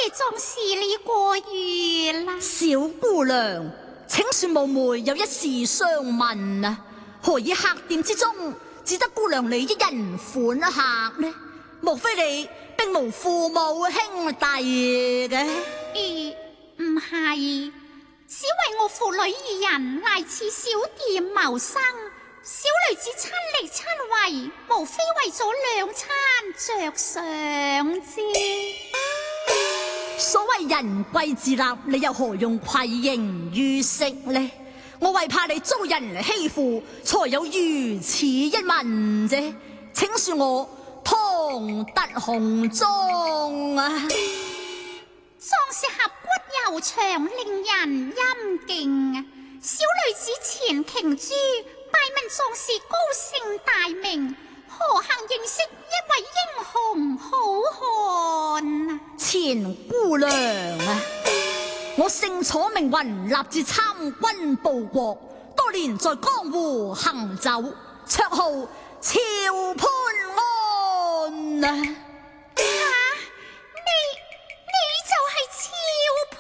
謝壯士你過譽啦。 小姑娘，請恕冒昧有一事相問啊，何以客店之中只得姑娘你一人款客呢？莫非你並無父母兄弟嘅？ 唔係，只為我父女二人來此小店謀生，小女子親力親為，無非為咗兩餐着想啫。 所謂人貴自立，你又何用愧形於色呢？我為怕你遭人欺負，才有如此一問啫。請恕我唐突紅妝啊！ 壯士合骨悠長，令人欽敬。小女子前瓊珠，拜問壯士高姓大名，何幸認識一位英雄好漢？ 前姑娘啊，我姓楚名雲，立志參軍報國，多年在江湖行走，綽號朝潘安啊！